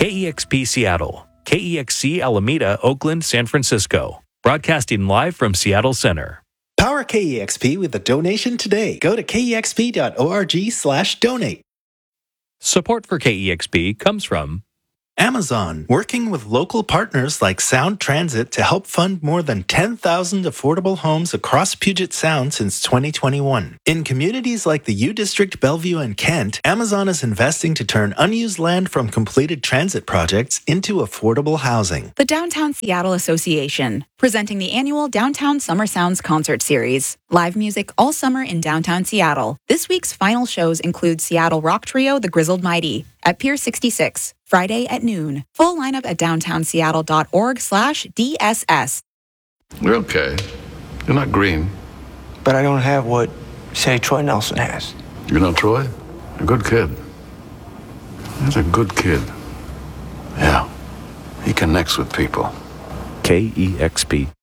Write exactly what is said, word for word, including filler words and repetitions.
K E X P Seattle, K E X C Alameda, Oakland, San Francisco. Broadcasting live from Seattle Center. Power K E X P with a donation today. Go to kexp.org slash donate. Support for K E X P comes from Amazon, working with local partners like Sound Transit to help fund more than ten thousand affordable homes across Puget Sound since twenty twenty-one. In communities like the U District, Bellevue, and Kent, Amazon is investing to turn unused land from completed transit projects into affordable housing. The Downtown Seattle Association, presenting the annual Downtown Summer Sounds concert series. Live music all summer in downtown Seattle. This week's final shows include Seattle rock trio The Grizzled Mighty at Pier sixty-six, Friday at noon. Full lineup at downtownseattle.org slash DSS. You're okay. You're not green. But I don't have what, say, Troy Nelson has. You know Troy? A good kid. He's a good kid. Yeah. He connects with people. K E X P.